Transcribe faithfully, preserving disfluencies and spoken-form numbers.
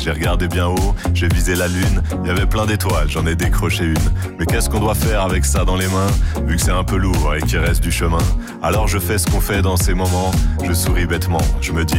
J'ai regardé bien haut, j'ai visé la lune. Il y avait plein d'étoiles, j'en ai décroché une. Mais qu'est-ce qu'on doit faire avec ça dans les mains, vu que c'est un peu lourd et qu'il reste du chemin? Alors je fais ce qu'on fait dans ces moments. Je souris bêtement, je me dis